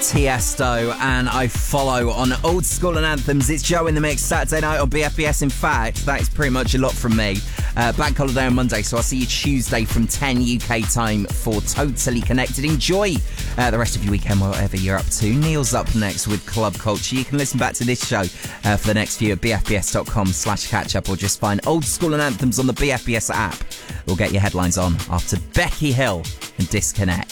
Tiesto, and I follow on Old School and Anthems. It's Joe in the Mix, Saturday night on BFBS. In fact, that is pretty much a lot from me. Bank holiday on Monday, so I'll see you Tuesday from 10 UK time for Totally Connected. Enjoy the rest of your weekend, whatever you're up to. Neil's up next with Club Culture. You can listen back to this show for the next few at bfbs.com/catch-up, or just find Old School and Anthems on the BFBS app. We'll get your headlines on after Becky Hill and Disconnect.